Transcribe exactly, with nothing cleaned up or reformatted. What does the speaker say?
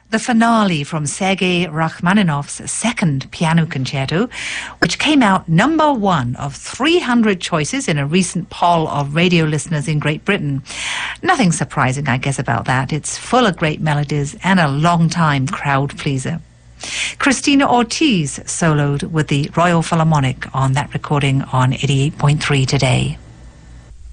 the finale from Sergei Rachmaninoff's second piano concerto, which came out number one of three hundred choices in a recent poll of radio listeners in Great Britain. Nothing surprising, I guess, about that. It's full of great melodies and a long-time crowd pleaser. Christina Ortiz soloed with the Royal Philharmonic on that recording on eighty-eight point three Today.